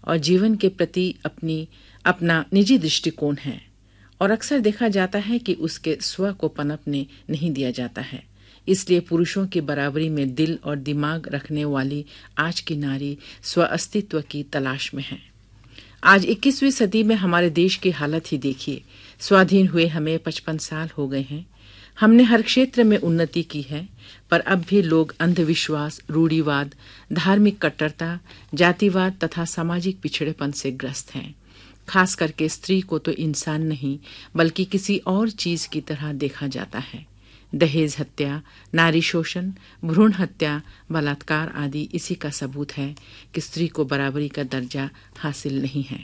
और जीवन के प्रति अपना निजी दृष्टिकोण है, और अक्सर देखा जाता है कि उसके स्व को पनपने नहीं दिया जाता है। इसलिए पुरुषों की बराबरी में दिल और दिमाग रखने वाली आज की नारी स्व अस्तित्व की तलाश में है। आज 21वीं सदी में हमारे देश की हालत ही देखिए। स्वाधीन हुए हमें 55 साल हो गए हैं। हमने हर क्षेत्र में उन्नति की है, पर अब भी लोग अंधविश्वास, रूढ़िवाद, धार्मिक कट्टरता, जातिवाद तथा सामाजिक पिछड़ेपन से ग्रस्त हैं। खास करके स्त्री को तो इंसान नहीं बल्कि किसी और चीज की तरह देखा जाता है। दहेज हत्या, नारी शोषण, भ्रूण हत्या, बलात्कार आदि इसी का सबूत है कि स्त्री को बराबरी का दर्जा हासिल नहीं है।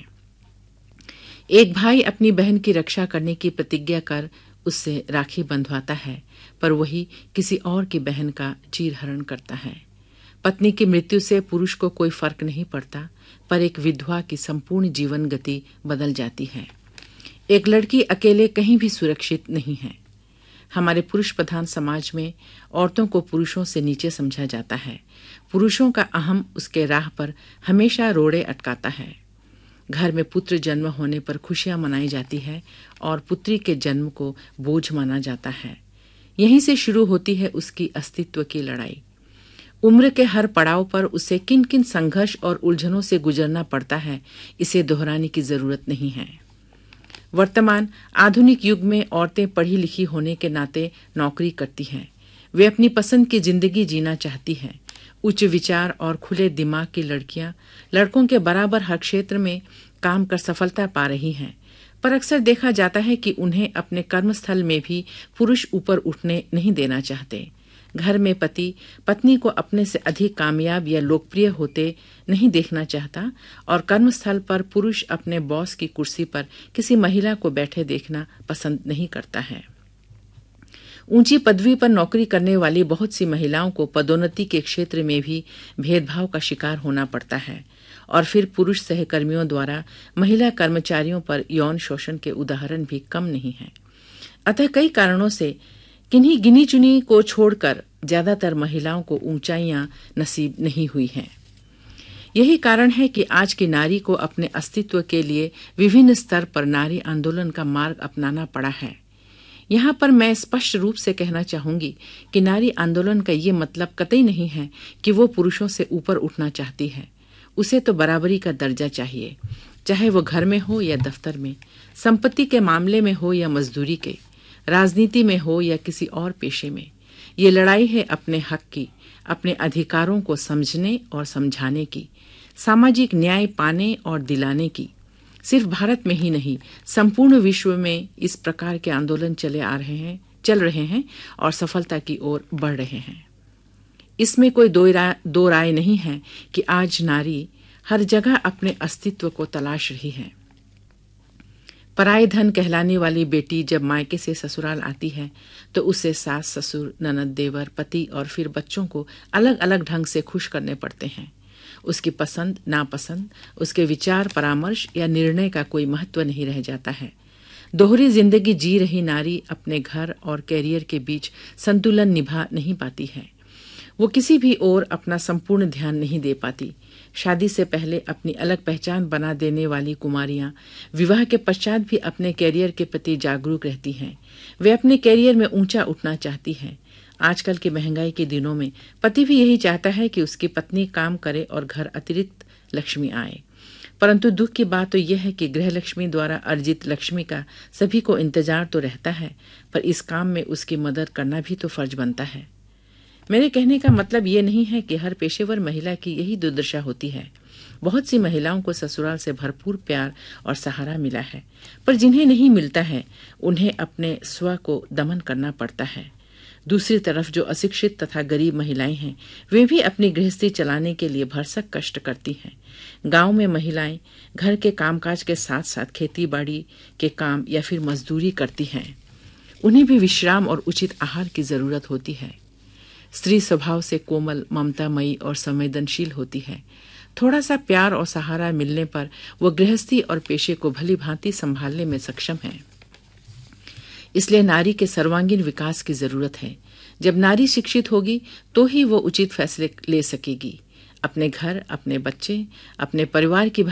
एक भाई अपनी बहन की रक्षा करने की प्रतिज्ञा कर उससे राखी बंधवाता है, पर वही किसी और की बहन का चीरहरण करता है। पत्नी की मृत्यु से पुरुष को कोई फर्क नहीं पड़ता, पर एक विधवा की संपूर्ण जीवन गति बदल जाती है। एक लड़की अकेले कहीं भी सुरक्षित नहीं है। हमारे पुरुष प्रधान समाज में औरतों को पुरुषों से नीचे समझा जाता है। पुरुषों का अहम उसके राह पर हमेशा रोड़े अटकाता है। घर में पुत्र जन्म होने पर खुशियां मनाई जाती है और पुत्री के जन्म को बोझ माना जाता है। यहीं से शुरू होती है उसकी अस्तित्व की लड़ाई। उम्र के हर पड़ाव पर उसे किन किन संघर्ष और उलझनों से गुजरना पड़ता है, इसे दोहराने की जरूरत नहीं है। वर्तमान आधुनिक युग में औरतें पढ़ी लिखी होने के नाते नौकरी करती हैं। वे अपनी पसंद की जिंदगी जीना चाहती हैं। उच्च विचार और खुले दिमाग की लड़कियां लड़कों के बराबर हर क्षेत्र में काम कर सफलता पा रही हैं, पर अक्सर देखा जाता है कि उन्हें अपने कर्मस्थल में भी पुरुष ऊपर उठने नहीं देना चाहते। घर में पति पत्नी को अपने से अधिक कामयाब या लोकप्रिय होते नहीं देखना चाहता, और कर्मस्थल पर पुरुष अपने बॉस की कुर्सी पर किसी महिला को बैठे देखना पसंद नहीं करता है। ऊंची पदवी पर नौकरी करने वाली बहुत सी महिलाओं को पदोन्नति के क्षेत्र में भी भेदभाव का शिकार होना पड़ता है, और फिर पुरुष सहकर्मियों द्वारा महिला कर्मचारियों पर यौन शोषण के उदाहरण भी कम नहीं हैं। अतः कई कारणों से किन्हीं गिनी चुनी को छोड़कर ज्यादातर महिलाओं को ऊंचाइयां नसीब नहीं हुई हैं। यही कारण है कि आज की नारी को अपने अस्तित्व के लिए विभिन्न स्तर पर नारी आंदोलन का मार्ग अपनाना पड़ा है। यहाँ पर मैं स्पष्ट रूप से कहना चाहूंगी कि नारी आंदोलन का ये मतलब कतई नहीं है कि वो पुरुषों से ऊपर उठना चाहती है। उसे तो बराबरी का दर्जा चाहिए, चाहे वो घर में हो या दफ्तर में, संपत्ति के मामले में हो या मजदूरी के, राजनीति में हो या किसी और पेशे में। ये लड़ाई है अपने हक की, अपने अधिकारों को समझने और समझाने की, सामाजिक न्याय पाने और दिलाने की। सिर्फ भारत में ही नहीं, संपूर्ण विश्व में इस प्रकार के आंदोलन चल रहे हैं और सफलता की ओर बढ़ रहे हैं। इसमें कोई दो राय नहीं है कि आज नारी हर जगह अपने अस्तित्व को तलाश रही है। पराये धन कहलाने वाली बेटी जब मायके से ससुराल आती है तो उसे सास, ससुर, ननद, देवर, पति और फिर बच्चों को अलग अलग ढंग से खुश करने पड़ते हैं। उसकी पसंद नापसंद, उसके विचार, परामर्श या निर्णय का कोई महत्व नहीं रह जाता है। दोहरी जिंदगी जी रही नारी अपने घर और कैरियर के बीच संतुलन निभा नहीं पाती है। वो किसी भी ओर अपना संपूर्ण ध्यान नहीं दे पाती। शादी से पहले अपनी अलग पहचान बना देने वाली कुमारियां विवाह के पश्चात भी अपने कैरियर के प्रति जागरूक रहती हैं। वे अपने कैरियर में ऊंचा उठना चाहती हैं। आजकल की महंगाई के दिनों में पति भी यही चाहता है कि उसकी पत्नी काम करे और घर अतिरिक्त लक्ष्मी आए। परंतु दुख की बात तो यह है कि गृह लक्ष्मी द्वारा अर्जित लक्ष्मी का सभी को इंतजार तो रहता है, पर इस काम में उसकी मदद करना भी तो फर्ज बनता है। मेरे कहने का मतलब ये नहीं है कि हर पेशेवर महिला की यही दुर्दशा होती है। बहुत सी महिलाओं को ससुराल से भरपूर प्यार और सहारा मिला है, पर जिन्हें नहीं मिलता है उन्हें अपने स्व को दमन करना पड़ता है। दूसरी तरफ जो अशिक्षित तथा गरीब महिलाएं हैं, वे भी अपनी गृहस्थी चलाने के लिए भरसक कष्ट करती हैं। गांव में महिलाएं घर के कामकाज के साथ साथ खेती बाड़ी के काम या फिर मजदूरी करती हैं। उन्हें भी विश्राम और उचित आहार की जरूरत होती है। स्त्री स्वभाव से कोमल, ममतामयी और संवेदनशील होती है। थोड़ा सा प्यार और सहारा मिलने पर वो गृहस्थी और पेशे को भली भांति संभालने में सक्षम है। इसलिए नारी के सर्वांगीण विकास की जरूरत है। जब नारी शिक्षित होगी तो ही वो उचित फैसले ले सकेगी। अपने घर, अपने बच्चे, अपने परिवार की